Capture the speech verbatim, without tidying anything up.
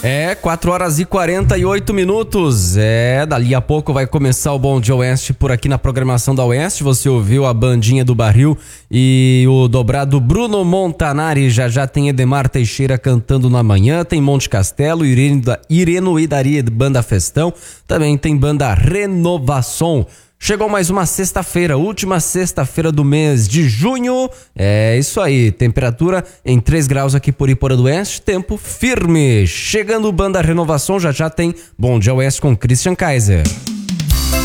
É, quatro horas e quarenta e oito minutos. É, dali a pouco vai começar o Bom Dia Oeste por aqui na programação da Oeste. Você ouviu a bandinha do Barril e o dobrado Bruno Montanari. Já já tem Edemar Teixeira cantando na manhã. Tem Monte Castelo, Ireno Idari, banda Festão. Também tem banda Renovação. Chegou mais uma sexta-feira, última sexta-feira do mês de junho. É isso aí, temperatura em três graus aqui por Iporã do Oeste, tempo firme. Chegando banda Renovação, já já tem Bom Dia Oeste com Christian Kaiser.